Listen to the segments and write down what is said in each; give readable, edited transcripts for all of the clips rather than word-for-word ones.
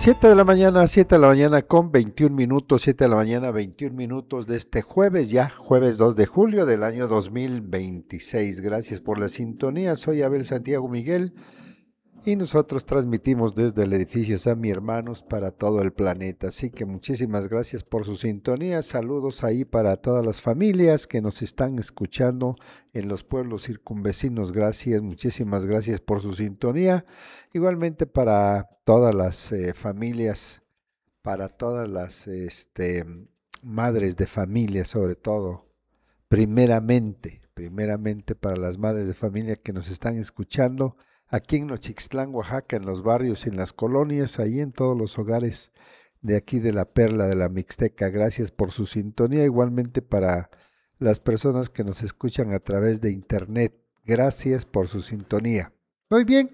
7 de la mañana con 21 minutos, 7 de la mañana, 21 minutos de este jueves, ya jueves 2 de julio del año 2026. Gracias por la sintonía, soy Abel Santiago Miguel y nosotros transmitimos desde el edificio San Mi Hermanos para todo el planeta. Así que muchísimas gracias por su sintonía, saludos ahí para todas las familias que nos están escuchando en los pueblos circunvecinos. Gracias, muchísimas gracias por su sintonía. Igualmente para todas las familias, para todas las madres de familia, sobre todo, primeramente para las madres de familia que nos están escuchando aquí en Nochixtlán, Oaxaca, en los barrios y en las colonias, ahí en todos los hogares de aquí de la Perla de la Mixteca. Gracias por su sintonía, igualmente para las personas que nos escuchan a través de internet. Gracias por su sintonía. Muy bien,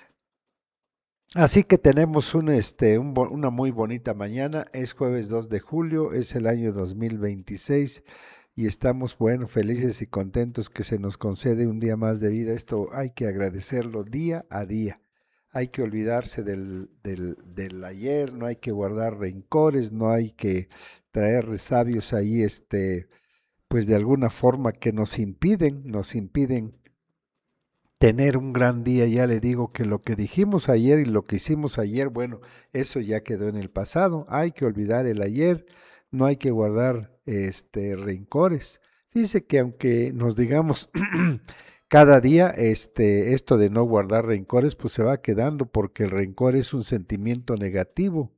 así que tenemos una muy bonita mañana. Es jueves 2 de julio, es el año 2026 y estamos, bueno, felices y contentos que se nos concede un día más de vida. Esto hay que agradecerlo día a día. Hay que olvidarse del ayer, no hay que guardar rencores, no hay que traer resabios ahí, pues de alguna forma que nos impiden tener un gran día. Ya le digo que lo que dijimos ayer y lo que hicimos ayer, bueno, eso ya quedó en el pasado. Hay que olvidar el ayer, no hay que guardar rencores. Dice que aunque nos digamos cada día esto de no guardar rencores, pues se va quedando porque el rencor es un sentimiento negativo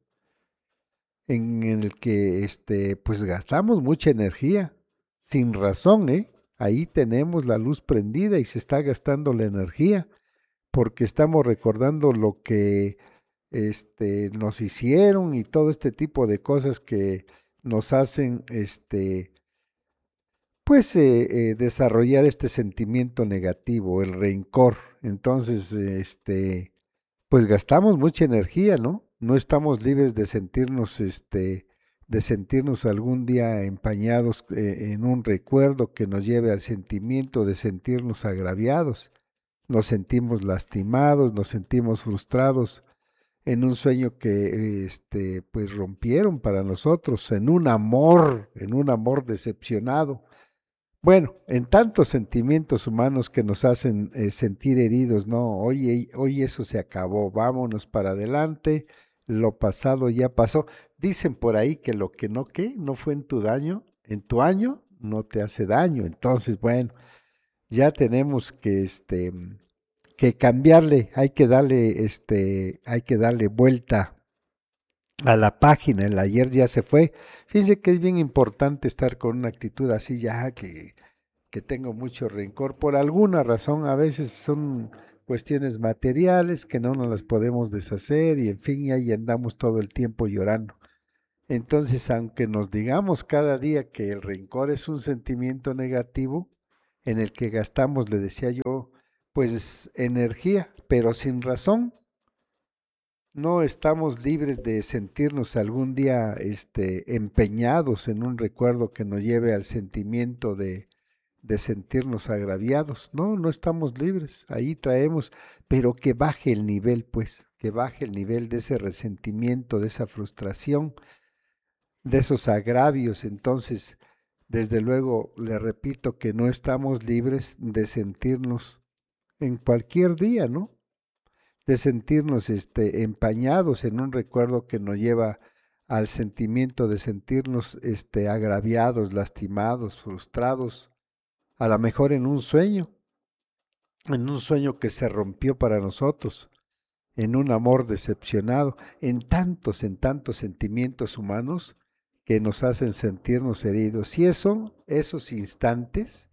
en el que pues gastamos mucha energía sin razón, ¿eh? Ahí tenemos la luz prendida y se está gastando la energía porque estamos recordando lo que nos hicieron y todo este tipo de cosas que nos hacen pues desarrollar este sentimiento negativo, el rencor. Entonces, pues gastamos mucha energía, ¿no? No estamos libres de sentirnos algún día empañados en un recuerdo que nos lleve al sentimiento de sentirnos agraviados. Nos sentimos lastimados, nos sentimos frustrados en un sueño que pues rompieron para nosotros, en un amor decepcionado. Bueno, en tantos sentimientos humanos que nos hacen sentir heridos, ¿no? Hoy eso se acabó, vámonos para adelante, lo pasado ya pasó. Dicen por ahí que lo que no, ¿qué? No fue en tu año no te hace daño. Entonces, bueno, ya tenemos que cambiarle, hay que darle vuelta a la página. El ayer ya se fue. Fíjense que es bien importante estar con una actitud así ya que tengo mucho rencor por alguna razón. A veces son cuestiones materiales que no nos las podemos deshacer y en fin, y ahí andamos todo el tiempo llorando. Entonces, aunque nos digamos cada día que el rencor es un sentimiento negativo en el que gastamos, le decía yo, pues energía, pero sin razón, no estamos libres de sentirnos algún día empeñados en un recuerdo que nos lleve al sentimiento de sentirnos agraviados. No, no estamos libres. Ahí traemos, pero que baje el nivel, pues, que baje el nivel de ese resentimiento, de esa frustración, de esos agravios. Entonces, desde luego, le repito que no estamos libres de sentirnos en cualquier día, ¿no? De sentirnos empañados en un recuerdo que nos lleva al sentimiento de sentirnos agraviados, lastimados, frustrados, a lo mejor en un sueño que se rompió para nosotros, en un amor decepcionado, en tantos sentimientos humanos que nos hacen sentirnos heridos. Y eso, esos instantes,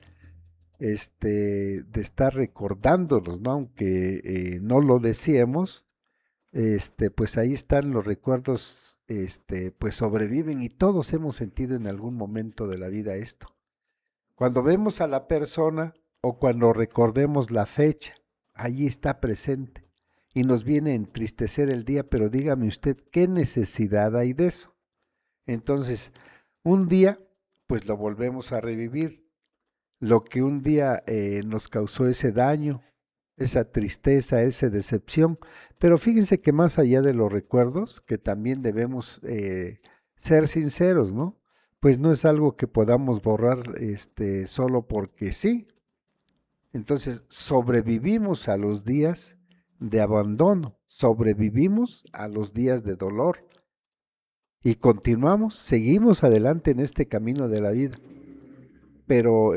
de estar recordándolos, ¿no? Aunque no lo deseemos, pues ahí están los recuerdos, pues sobreviven y todos hemos sentido en algún momento de la vida esto. Cuando vemos a la persona o cuando recordemos la fecha, allí está presente y nos viene a entristecer el día, pero dígame usted, ¿qué necesidad hay de eso? Entonces, un día, pues lo volvemos a revivir, lo que un día nos causó ese daño, esa tristeza, esa decepción. Pero fíjense que más allá de los recuerdos, que también debemos ser sinceros, ¿no? Pues no es algo que podamos borrar solo porque sí. Entonces, sobrevivimos a los días de abandono, sobrevivimos a los días de dolor y continuamos, seguimos adelante en este camino de la vida. Pero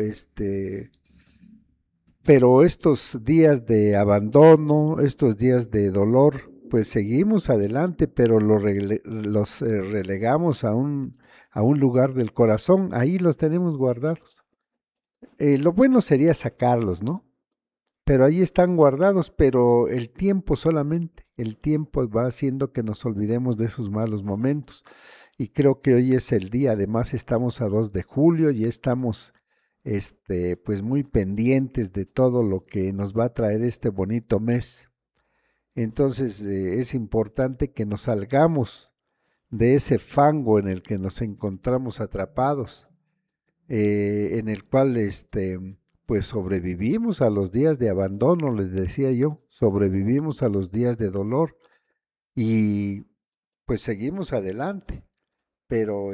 estos días de abandono, estos días de dolor, pues seguimos adelante, pero los relegamos a un lugar del corazón, ahí los tenemos guardados. Lo bueno sería sacarlos, ¿no? Pero ahí están guardados, pero el tiempo solamente, el tiempo va haciendo que nos olvidemos de esos malos momentos. Y creo que hoy es el día, además estamos a 2 de julio y estamos pues muy pendientes de todo lo que nos va a traer este bonito mes. Entonces es importante que nos salgamos de ese fango en el que nos encontramos atrapados, en el cual pues sobrevivimos a los días de abandono, les decía yo, sobrevivimos a los días de dolor y pues seguimos adelante, pero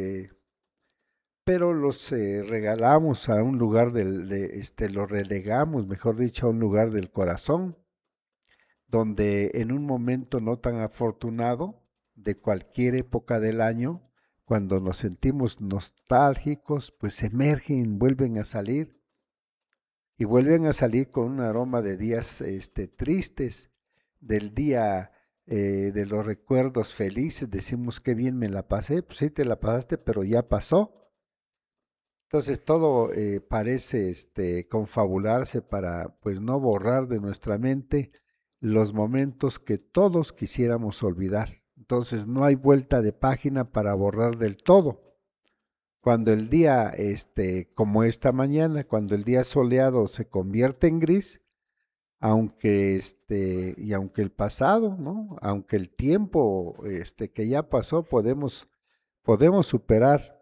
los regalamos a un lugar los relegamos, mejor dicho, a un lugar del corazón, donde en un momento no tan afortunado de cualquier época del año, cuando nos sentimos nostálgicos, pues emergen, vuelven a salir y vuelven a salir con un aroma de días tristes, del día de los recuerdos felices, decimos qué bien me la pasé, pues sí te la pasaste, pero ya pasó. Entonces todo parece confabularse para pues no borrar de nuestra mente los momentos que todos quisiéramos olvidar. Entonces no hay vuelta de página para borrar del todo. Cuando el día, como esta mañana, cuando el día soleado se convierte en gris, aunque y aunque el pasado, ¿no? Aunque el tiempo, que ya pasó, podemos superar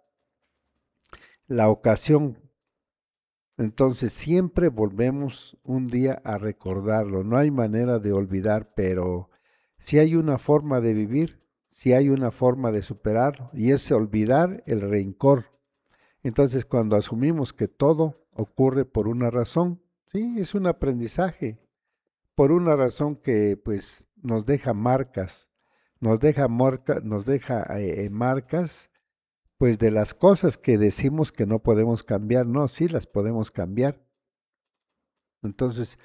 la ocasión. Entonces siempre volvemos un día a recordarlo. No hay manera de olvidar, pero si hay una forma de vivir, si hay una forma de superarlo, y es olvidar el rencor. Entonces, cuando asumimos que todo ocurre por una razón, sí, es un aprendizaje, por una razón que pues nos deja marcas, nos deja marcas pues de las cosas que decimos que no podemos cambiar, no, sí las podemos cambiar. Entonces,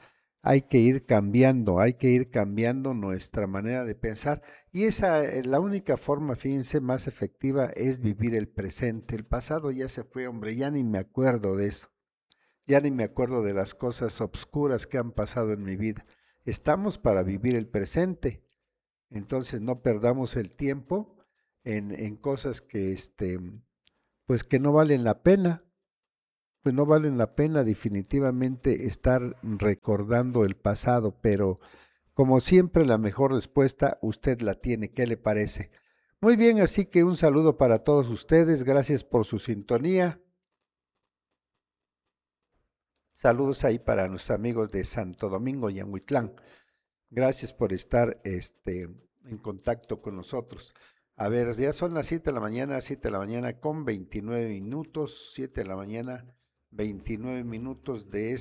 hay que ir cambiando nuestra manera de pensar y esa la única forma, fíjense, más efectiva es vivir el presente. El pasado ya se fue, hombre, ya ni me acuerdo de eso. Ya ni me acuerdo de las cosas obscuras que han pasado en mi vida. Estamos para vivir el presente. Entonces no perdamos el tiempo en cosas que pues que no valen la pena. Pues no valen la pena definitivamente estar recordando el pasado, pero como siempre la mejor respuesta usted la tiene. ¿Qué le parece? Muy bien, así que un saludo para todos ustedes. Gracias por su sintonía. Saludos ahí para nuestros amigos de Santo Domingo y Anhuitlán. Gracias por estar en contacto con nosotros. A ver, ya son las 7 de la mañana, 7 de la mañana con 29 minutos, 7 de la mañana, 29 minutos de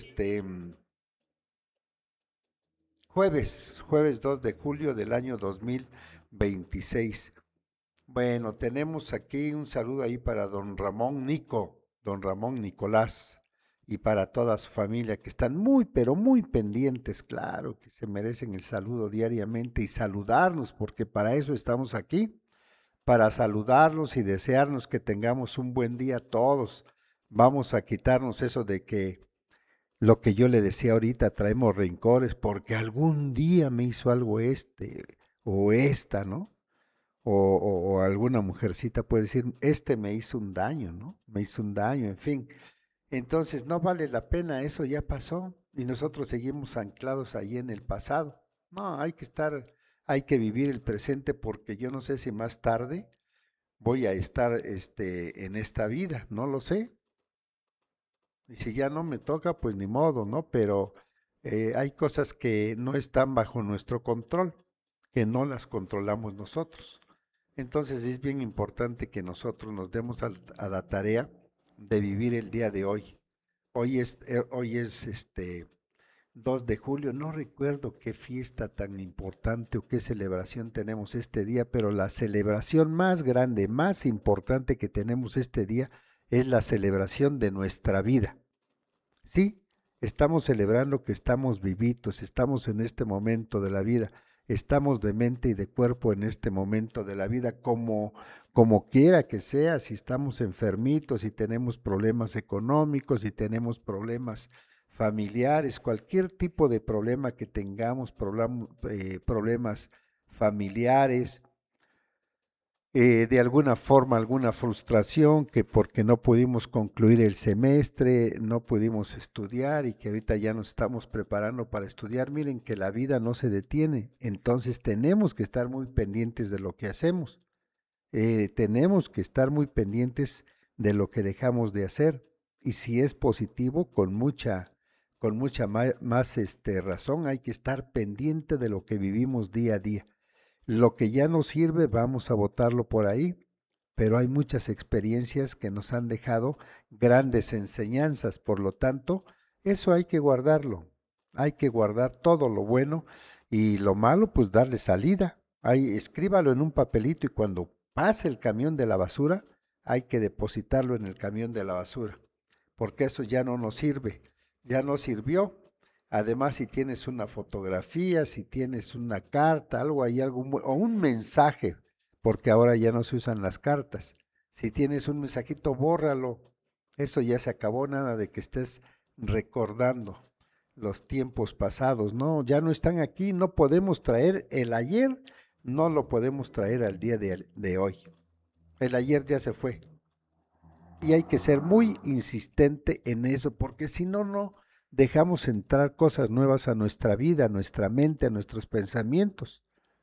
jueves 2 de julio del año 2026. Bueno, tenemos aquí un saludo ahí para don Ramón Nicolás, y para toda su familia que están muy, pero muy pendientes, claro, que se merecen el saludo diariamente y saludarnos, porque para eso estamos aquí, para saludarlos y desearnos que tengamos un buen día todos. Vamos a quitarnos eso de que lo que yo le decía ahorita, traemos rencores porque algún día me hizo algo o esta, ¿no? O alguna mujercita puede decir, me hizo un daño, ¿no? Me hizo un daño, en fin. Entonces no vale la pena, eso ya pasó y nosotros seguimos anclados ahí en el pasado. No, hay que vivir el presente porque yo no sé si más tarde voy a estar en esta vida, no lo sé. Y si ya no me toca, pues ni modo, ¿no? Pero Hay cosas que no están bajo nuestro control, que no las controlamos nosotros. Entonces es bien importante que nosotros nos demos a la tarea de vivir el día de hoy. Hoy es 2 de julio, no recuerdo qué fiesta tan importante o qué celebración tenemos este día, pero la celebración más grande, más importante que tenemos este día es la celebración de nuestra vida. Sí, estamos celebrando que estamos vivitos, estamos en este momento de la vida, estamos de mente y de cuerpo en este momento de la vida, como quiera que sea, si estamos enfermitos, si tenemos problemas económicos, si tenemos problemas familiares, cualquier tipo de problema que tengamos, problemas familiares, de alguna forma alguna frustración, que porque no pudimos concluir el semestre, no pudimos estudiar y que ahorita ya nos estamos preparando para estudiar. Miren que la vida no se detiene, entonces tenemos que estar muy pendientes de lo que hacemos, tenemos que estar muy pendientes de lo que dejamos de hacer, y si es positivo, con mucha más razón, hay que estar pendiente de lo que vivimos día a día. Lo que ya no sirve, vamos a botarlo por ahí, pero hay muchas experiencias que nos han dejado grandes enseñanzas. Por lo tanto, eso hay que guardarlo. Hay que guardar todo lo bueno, y lo malo, pues darle salida. Ahí, escríbalo en un papelito, y cuando pase el camión de la basura, hay que depositarlo en el camión de la basura, porque eso ya no nos sirve, ya no sirvió. Además, si tienes una fotografía, si tienes una carta, algo ahí, o un mensaje, porque ahora ya no se usan las cartas. Si tienes un mensajito, bórralo. Eso ya se acabó, nada de que estés recordando los tiempos pasados. No, ya no están aquí, no podemos traer el ayer, no lo podemos traer al día de hoy. El ayer ya se fue. Y hay que ser muy insistente en eso, porque si no, no dejamos entrar cosas nuevas a nuestra vida, a nuestra mente, a nuestros pensamientos.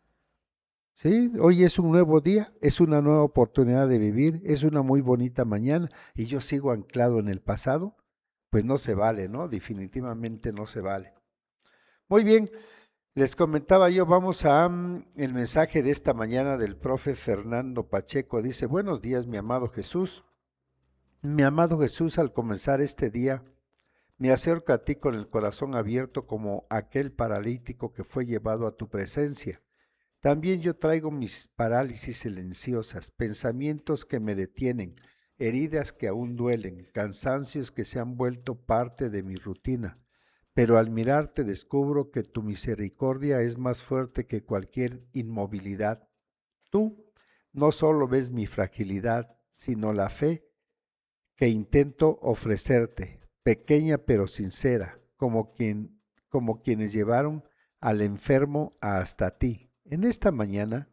Sí, hoy es un nuevo día, es una nueva oportunidad de vivir, es una muy bonita mañana, y yo sigo anclado en el pasado, pues no se vale, ¿no? Definitivamente no se vale. Muy bien, les comentaba yo, vamos a el mensaje de esta mañana del profe Fernando Pacheco. Dice: buenos días, mi amado Jesús. Mi amado Jesús, al comenzar este día, me acerco a ti con el corazón abierto como aquel paralítico que fue llevado a tu presencia. También yo traigo mis parálisis silenciosas, pensamientos que me detienen, heridas que aún duelen, cansancios que se han vuelto parte de mi rutina. Pero al mirarte descubro que tu misericordia es más fuerte que cualquier inmovilidad. Tú no solo ves mi fragilidad, sino la fe que intento ofrecerte, pequeña pero sincera, como quienes llevaron al enfermo hasta ti. En esta mañana,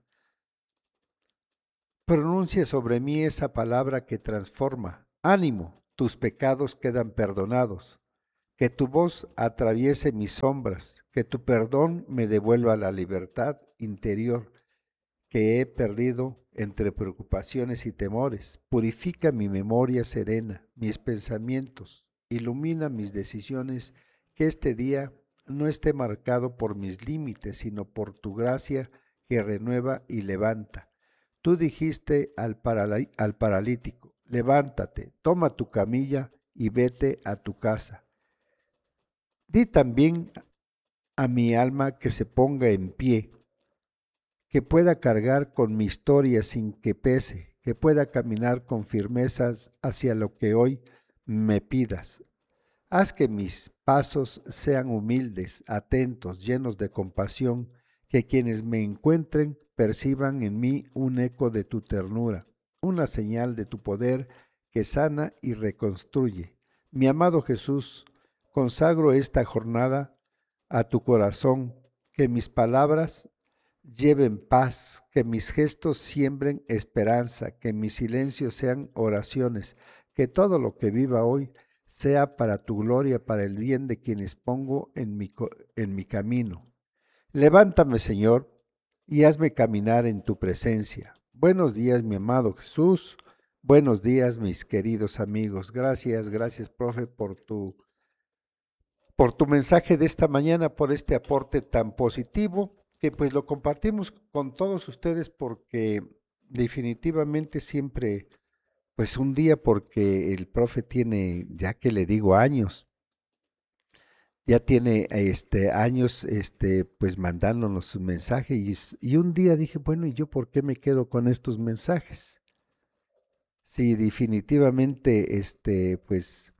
pronuncia sobre mí esa palabra que transforma. Ánimo, tus pecados quedan perdonados. Que tu voz atraviese mis sombras, que tu perdón me devuelva la libertad interior que he perdido entre preocupaciones y temores. Purifica mi memoria serena, mis pensamientos, ilumina mis decisiones, que este día no esté marcado por mis límites, sino por tu gracia que renueva y levanta. Tú dijiste al paralítico: levántate, toma tu camilla y vete a tu casa. Di también a mi alma que se ponga en pie, que pueda cargar con mi historia sin que pese, que pueda caminar con firmezas hacia lo que hoy me pidas. Haz que mis pasos sean humildes, atentos, llenos de compasión, que quienes me encuentren perciban en mí un eco de tu ternura, una señal de tu poder que sana y reconstruye. Mi amado Jesús, consagro esta jornada a tu corazón, que mis palabras lleven paz, que mis gestos siembren esperanza, que mis silencios sean oraciones, que todo lo que viva hoy sea para tu gloria, para el bien de quienes pongo en mi camino. Levántame, Señor, y hazme caminar en tu presencia. Buenos días, mi amado Jesús. Buenos días, mis queridos amigos. Gracias, profe, por tu mensaje de esta mañana, por este aporte tan positivo, que pues lo compartimos con todos ustedes porque definitivamente siempre, pues un día porque el profe tiene, ya que le digo años, ya tiene años pues mandándonos su mensaje y un día dije, bueno, ¿y yo por qué me quedo con estos mensajes? Sí, definitivamente pues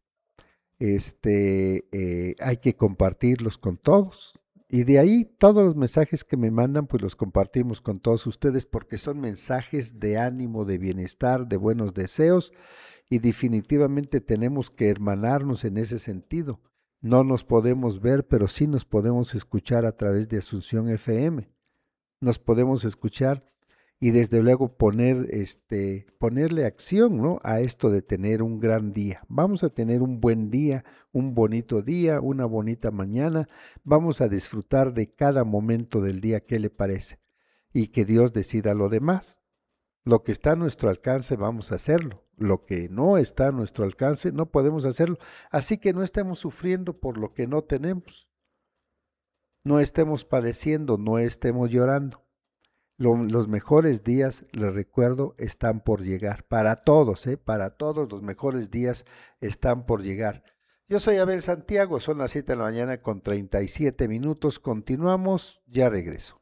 hay que compartirlos con todos. Y de ahí todos los mensajes que me mandan, pues los compartimos con todos ustedes porque son mensajes de ánimo, de bienestar, de buenos deseos y definitivamente tenemos que hermanarnos en ese sentido. No nos podemos ver, pero sí nos podemos escuchar a través de Asunción FM. Nos podemos escuchar y desde luego ponerle acción, ¿no? A esto de tener un gran día. Vamos a tener un buen día, un bonito día, una bonita mañana. Vamos a disfrutar de cada momento del día, ¿qué le parece? Y que Dios decida lo demás. Lo que está a nuestro alcance, vamos a hacerlo. Lo que no está a nuestro alcance, no podemos hacerlo. Así que no estemos sufriendo por lo que no tenemos. No estemos padeciendo, no estemos llorando. Los mejores días, les recuerdo, están por llegar. Para todos, para todos los mejores días están por llegar. Yo soy Abel Santiago, son las 7 de la mañana con 37 minutos. Continuamos, ya regreso.